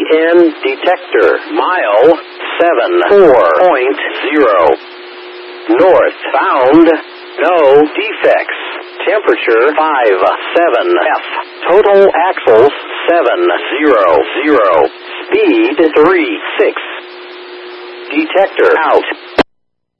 in detector. Mile 74.0. Northbound. No defects. Temperature 57F. Total axles 700. Speed 36. Detector out.